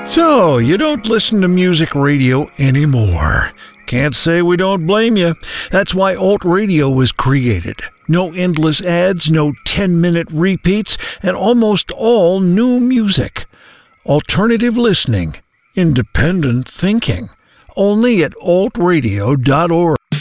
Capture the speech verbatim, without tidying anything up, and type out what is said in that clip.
So, you don't listen to music radio anymore. Can't say we don't blame you. That's why Alt Radio was created. No endless ads, no ten-minute repeats, and almost all new music. Alternative listening. Independent thinking. Only at alt radio dot org.